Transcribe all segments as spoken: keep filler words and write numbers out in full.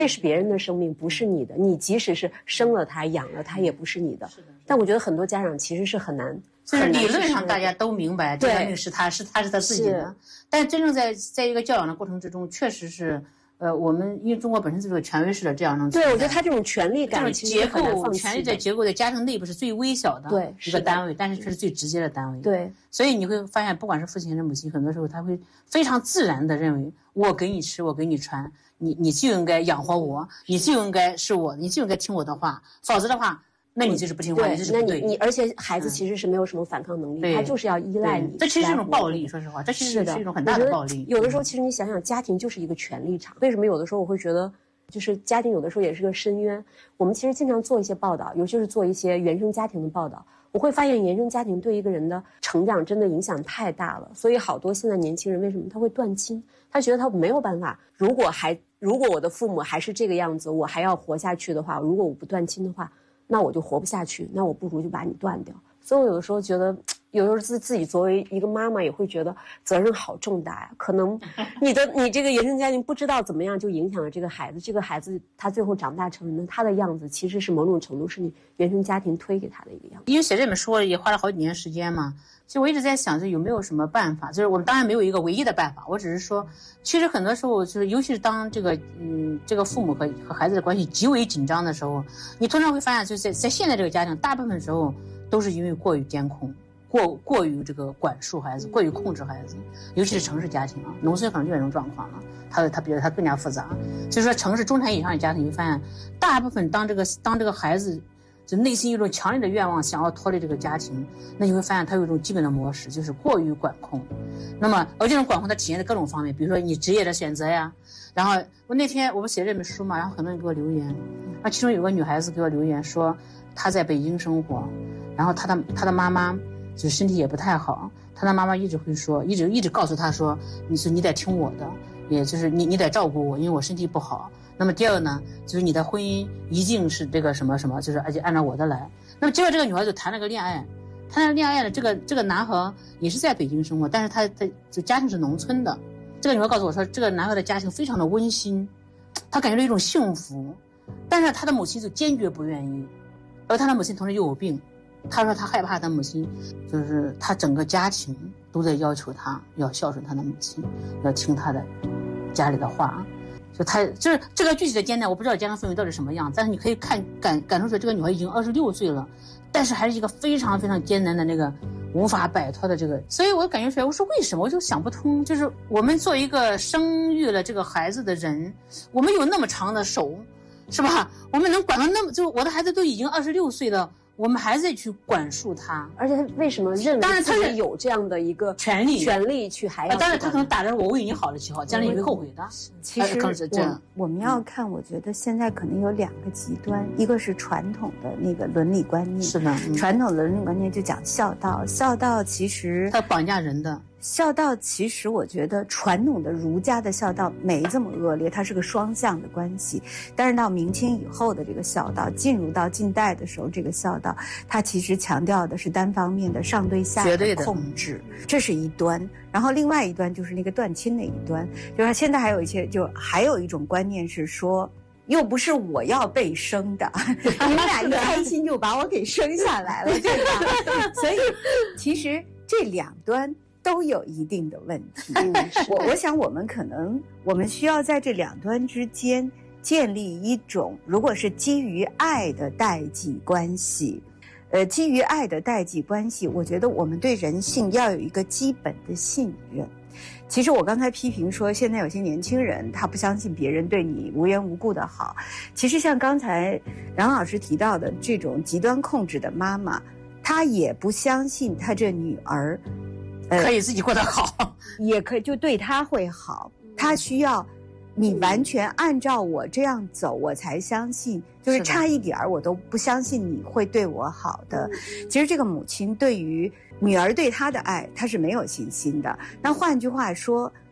这是别人的生命，不是你的。你即使是生了他、养了他，也不是你的。是的。但我觉得很多家长其实是很难， 就是理论上大家都明白，这个命是他是他是他自己的，但真正在在一个教养的过程之中，确实是。呃，我们因为中国本身就是个权威式的这样的， 对，我觉得他这种权力感， 这种结构，权力的结构在家庭内部是最微小的对一个单位，但是却是最直接的单位。 对， 所以你会发现，不管是父亲还是母亲，很多时候他会非常自然的认为，我给你吃，我给你穿，你你就应该养活我，你就应该是我，你就应该听我的话，否则的话。那你就是不听话，你就是不对。 那你你而且孩子其实是没有什么反抗能力，嗯、他就是要依赖你。 这其实是一种暴力，说实话，这其实是一种很大的暴力。 有的时候，其实你想想，家庭就是一个权力场。为什么有的时候我会觉得，就是家庭有的时候也是个深渊？我们其实经常做一些报道，尤其是做一些原生家庭的报道，我会发现原生家庭对一个人的成长真的影响太大了。所以好多现在年轻人为什么他会断亲？他觉得他没有办法，如果还如果我的父母还是这个样子，我还要活下去的话，如果我不断亲的话。那我就活不下去，那我不如就把你断掉。所以我有的时候觉得，有的时候自自己作为一个妈妈也会觉得责任好重大呀。可能你的你这个原生家庭不知道怎么样就影响了这个孩子，这个孩子他最后长大成人的他的样子，其实是某种程度是你原生家庭推给他的一个样子。 因为写这本书也花了好几年时间嘛，其实我一直在想着有没有什么办法，就是我们当然没有一个唯一的办法，我只是说，其实很多时候就是，尤其是当这个嗯这个父母和和孩子的关系极为紧张的时候，你通常会发现，就是在在现在这个家庭，大部分时候都是因为过于监控。过过于这个管束孩子，过于控制孩子，尤其是城市家庭啊，农村可能就有这种状况了，它它比它更加复杂。就是说，城市中产以上的家庭，你会发现，大部分当这个当这个孩子就内心有一种强烈的愿望，想要脱离这个家庭，那你会发现他有一种基本的模式，就是过于管控。那么，而这种管控它体现在各种方面，比如说你职业的选择呀。然后我那天我不写这本书嘛，然后很多人给我留言，那其中有个女孩子给我留言说，她在北京生活，然后她的她的妈妈。就身体也不太好，他的妈妈一直会说，一直一直告诉他说，你是你得听我的，也就是你你得照顾我，因为我身体不好。那么第二个呢，就是你的婚姻一定是这个什么什么，就是而且按照我的来。那么结果这个女孩就谈了个恋爱，谈了恋爱的这个这个男孩也是在北京生活，但是他的就家庭是农村的。这个女孩告诉我说，这个男孩的家庭非常的温馨，他感觉到一种幸福，但是他的母亲就坚决不愿意，而他的母亲同时又有病。他说他害怕他母亲，就是他整个家庭都在要求他要孝顺他的母亲，要听他的家里的话。就他就是这个具体的艰难，我不知道家庭氛围到底什么样，但是你可以看感感受出来，这个女孩已经二十六岁了，但是还是一个非常非常艰难的那个无法摆脱的这个。所以我感觉出来，我说为什么，我就想不通，就是我们做一个生育了这个孩子的人，我们有那么长的手，是吧？我们能管到那么，就我的孩子都已经二十六岁了。我们还在去管束他， 而且他为什么认为自己有这样的一个权利权利去还要？ 当然，他可能打着我为你好的旗号，将来你会后悔的。 其实我我们要看，我觉得现在可能有两个极端，一个是传统的那个伦理观念， 是的， 嗯、传统的伦理观念就讲孝道，孝道其实它绑架人的。 孝道其实我觉得传统的儒家的孝道没这么恶劣，它是个双向的关系。但是到明清以后的这个孝道，进入到近代的时候，这个孝道它其实强调的是单方面的上对下的控制，这是一端。然后另外一端就是那个断亲那一端，就是现在还有一些，就还有一种观念是说，又不是我要被生的，你们俩一开心就把我给生下来了，对吧？所以其实这两端都有一定的问题。我我想我们可能我们需要在这两端之间建立一种，如果是基于爱的代际关系，呃，基于爱的代际关系，我觉得我们对人性要有一个基本的信任。其实我刚才批评说，现在有些年轻人他不相信别人对你无缘无故的好。其实像刚才杨老师提到的这种极端控制的妈妈，她也不相信她这女儿可以自己过得好， 也可以就对他会好。他需要你完全按照我这样走，我才相信。就是差一点我都不相信你会对我好的。其实这个母亲对于女儿对她的爱，她是没有信心的。那换句话说，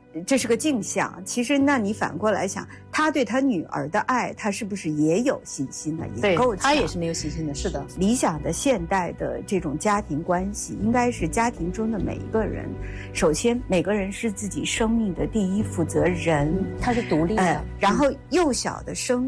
这是个镜像。其实，那你反过来想，他对他女儿的爱，他是不是也有信心呢？也够强。 他也是没有信心的，是的。 理想的现代的这种家庭关系，应该是家庭中的每一个人，首先每个人是自己生命的第一负责人， 他是独立的， 呃、然后幼小的生